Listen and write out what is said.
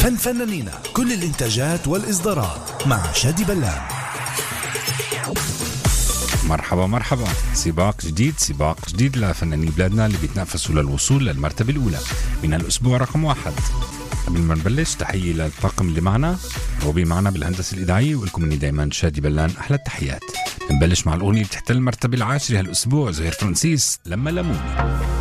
فنانينا، كل الإنتاجات والإصدارات مع شادي بلان. مرحبا، سباق جديد لفنانين بلادنا اللي بيتنافسوا للوصول للمرتبة الأولى من الأسبوع رقم 1. قبل ما نبلش، تحية للطاقم اللي معنا، روبي معنا بالهندسة الإذاعية، ولكم مني دايما شادي بلان أحلى التحيات. نبلش مع الأغنية اللي بتحتل المرتبة 10 هالأسبوع، زهير فرانسيس لما لموني.